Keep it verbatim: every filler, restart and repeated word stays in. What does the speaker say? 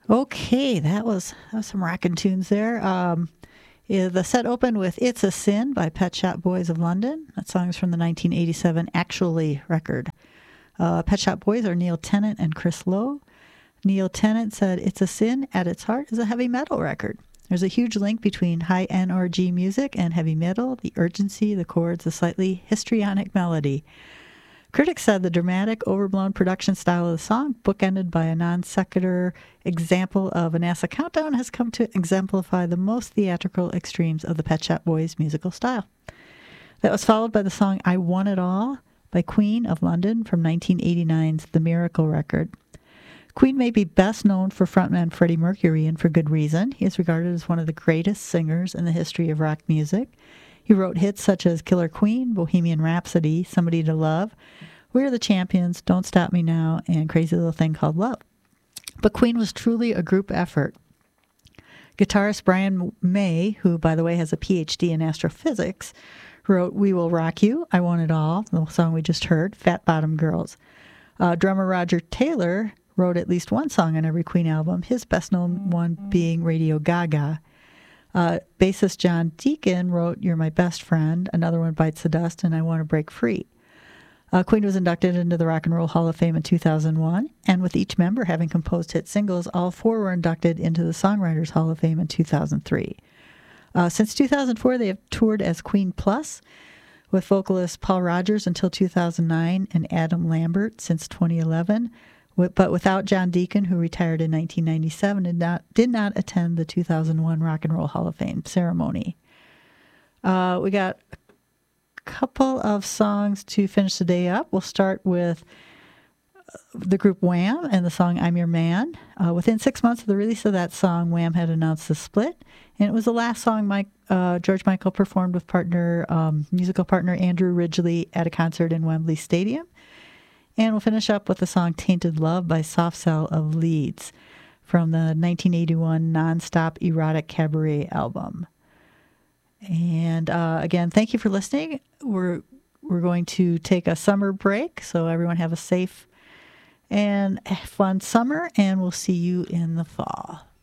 Okay, that was, that was some rockin' tunes there. Um, yeah, the set opened with It's a Sin by Pet Shop Boys of London. That song is from the nineteen eighty-seven Actually record. Uh, Pet Shop Boys are Neil Tennant and Chris Lowe. Neil Tennant said, It's a Sin at its heart is a heavy metal record. There's a huge link between high N R G music and heavy metal, the urgency, the chords, the slightly histrionic melody. Critics said the dramatic, overblown production style of the song, bookended by a non sequitur example of a NASA countdown, has come to exemplify the most theatrical extremes of the Pet Shop Boys' musical style. That was followed by the song I Want It All by Queen of London from nineteen eighty-nine's The Miracle record. Queen may be best known for frontman Freddie Mercury, and for good reason. He is regarded as one of the greatest singers in the history of rock music. He wrote hits such as Killer Queen, Bohemian Rhapsody, Somebody to Love, We're the Champions, Don't Stop Me Now, and Crazy Little Thing Called Love. But Queen was truly a group effort. Guitarist Brian May, who, by the way, has a P H D in astrophysics, wrote We Will Rock You, I Want It All, the song we just heard, Fat Bottom Girls. Uh, drummer Roger Taylor wrote at least one song on every Queen album, his best-known one being Radio Gaga. Uh, bassist John Deacon wrote You're My Best Friend, another one Bites the Dust, and I Want to Break Free. Uh, Queen was inducted into the Rock and Roll Hall of Fame in two thousand one, and with each member having composed hit singles, all four were inducted into the Songwriters Hall of Fame in two thousand three. Uh, since two thousand four, they have toured as Queen Plus, with vocalist Paul Rogers until two thousand nine and Adam Lambert since twenty eleven, but without John Deacon, who retired in nineteen ninety-seven and not, did not attend the two thousand one Rock and Roll Hall of Fame ceremony. Uh, we got a couple of songs to finish the day up. We'll start with the group Wham and the song I'm Your Man. Uh, within six months of the release of that song, Wham had announced the split, and it was the last song Mike, uh, George Michael performed with partner, um, musical partner Andrew Ridgeley at a concert in Wembley Stadium. And we'll finish up with the song Tainted Love by Soft Cell of Leeds from the nineteen eighty-one Non-Stop Erotic Cabaret album. And uh, again, thank you for listening. We're we're going to take a summer break, so everyone have a safe and fun summer, and we'll see you in the fall.